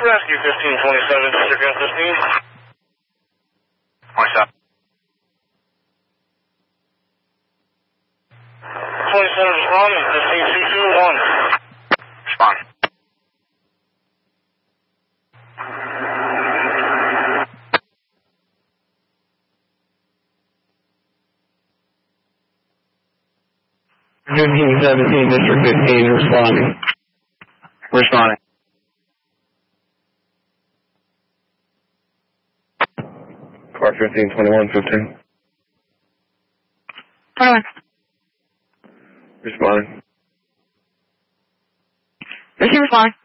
Rescue 1527, District F15. 27. 27 responding, 15221. Respond. District 15 responding. Responding. Car 1521, 15. 21. Responding. 15 responding.